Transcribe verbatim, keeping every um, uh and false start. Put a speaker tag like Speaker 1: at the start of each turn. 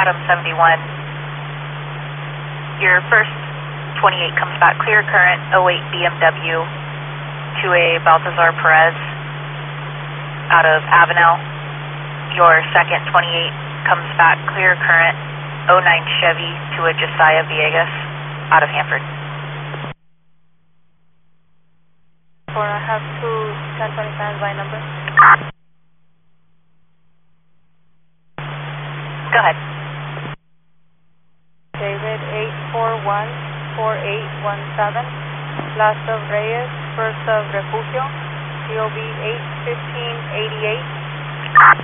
Speaker 1: Adam seventy-one. Your first twenty-eight comes back clear current, oh eight B M W to a Balthazar Perez out of Avenel. Your second twenty-eight comes back clear current, oh nine Chevy to a Josiah Villegas out of Hanford.
Speaker 2: For I have two ten twenty-seven by number.
Speaker 1: Go ahead.
Speaker 2: David eight four one four eight one seven, last of Reyes, first of Refugio, C O B eight fifteen eighty-eight.